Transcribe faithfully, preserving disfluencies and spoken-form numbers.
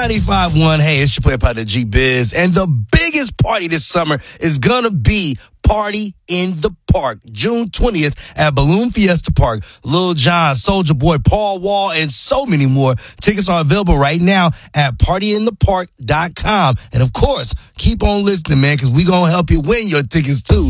ninety-five point one. Hey, it's your player partner G Biz. And the biggest party this summer is going to be Party in the Park, June twentieth at Balloon Fiesta Park. Lil Jon, Soulja Boy, Paul Wall, and so many more. Tickets are available right now at party in the park dot com. And of course, keep on listening, man, because we're going to help you win your tickets too.